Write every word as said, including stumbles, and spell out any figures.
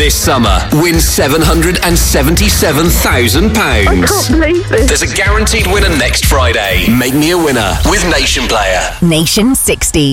This summer, win seven hundred seventy-seven thousand pounds. I can't believe this. There's a guaranteed winner next Friday. Make me a winner with Nation Player. Nation sixty.